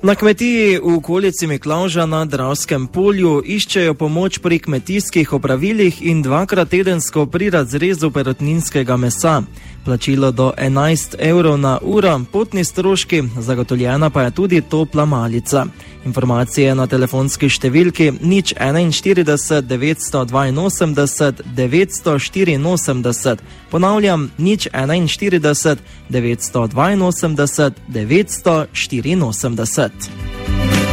Na kmetiji v okolici Miklavža na Dravskem polju iščejo pomoč pri kmetijskih opravilih in 2-krat tedensko pri razrezu perutninskega mesa. Plačilo do 11 evrov na uro, potni stroški, zagotovljena pa je tudi topla malica. Informacije na telefonski številki 041 982 984. Ponavljam, 041 982 984.